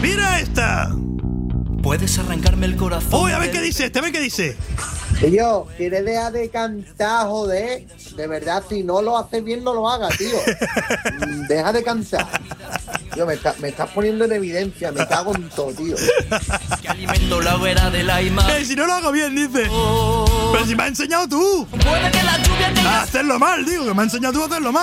¡Mira esta! Puedes arrancarme el corazón. Uy, a ver qué dice este, a ver qué dice. Tío, ¿quieres dejar de cantar, joder? De verdad, si no lo haces bien, no lo hagas, tío. Deja de cantar. Tío, me estás poniendo en evidencia, me cago en todo, tío. Que alimento la hoguera de la imagen. Si no lo hago bien, dice. Pero si me has enseñado tú. Puede que la lluvia te A hacerlo mal, digo, que me has enseñado tú a hacerlo mal.